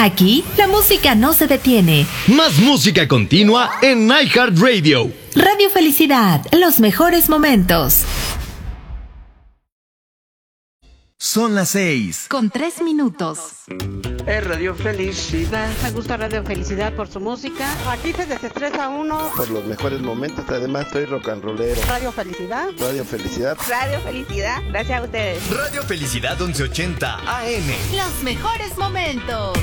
Aquí, la música no se detiene. Más música continua en iHeartRadio. Radio Felicidad, los mejores momentos. Son las 6:03. Es Radio Felicidad. Me gusta Radio Felicidad por su música. Aquí se desestresa uno. Por los mejores momentos, además soy rock and rollero. Radio Felicidad. Radio Felicidad. Radio Felicidad, gracias a ustedes. Radio Felicidad 1180 AM. Los mejores momentos.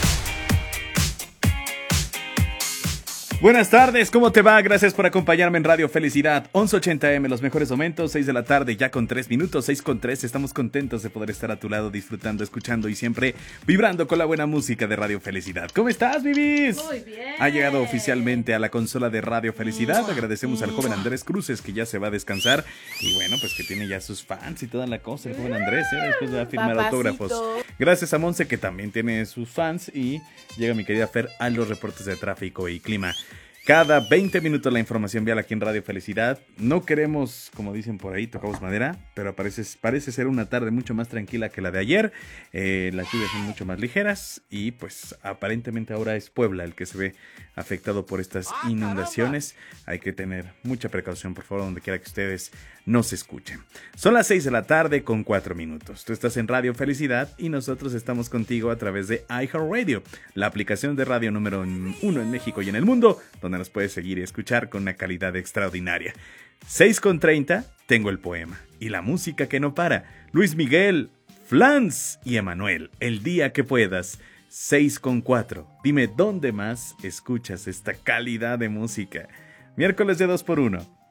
Buenas tardes, ¿cómo te va? Gracias por acompañarme en Radio Felicidad 1180 AM, los mejores momentos, 6 de la tarde, ya con 3 minutos, 6:03. Estamos contentos de poder estar a tu lado, disfrutando, escuchando y siempre vibrando con la buena música de Radio Felicidad. ¿Cómo estás, Vivis? Muy bien. Ha llegado oficialmente a la consola de Radio Felicidad. Agradecemos al joven Andrés Cruces, que ya se va a descansar. Y bueno, pues que tiene ya sus fans y toda la cosa, el joven Andrés, después va a firmar autógrafos. Gracias a Monse, que también tiene sus fans. Y llega mi querida Fer a los reportes de tráfico y clima. Cada 20 minutos la información vial aquí en Radio Felicidad. No queremos, como dicen por ahí, tocamos madera, pero parece ser una tarde mucho más tranquila que la de ayer. Las lluvias son mucho más ligeras y pues aparentemente ahora es Puebla el que se ve afectado por estas inundaciones. Hay que tener mucha precaución, por favor, donde quiera que ustedes nos escuchen. Son las 6 de la tarde con 4 minutos. Tú estás en Radio Felicidad y nosotros estamos contigo a través de iHeartRadio, la aplicación de radio número 1 en México y en el mundo, donde nos puedes seguir y escuchar con una calidad extraordinaria. 6:30, tengo el poema y la música que no para. Luis Miguel, Flans y Emanuel, el día que puedas. 6:04, dime dónde más escuchas esta calidad de música. Miércoles de 2x1.